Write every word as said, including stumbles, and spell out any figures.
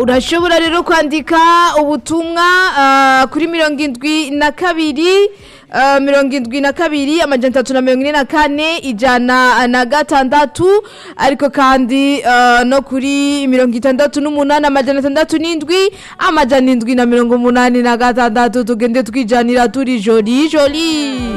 urashobora rero kwandika ubutumwa uh, kuri mirongo indwi na kabiri Uh, mirongo indwi na kabiri amajana atatu na mirongo ine na kane ijana na gatandatu ariko kandi uh, no kuri mirongo itandatu n'umunani amajana atandatu n'indwi amajana indwi na mirongo umunani na gatandatu tugende twijanira turi joli joli.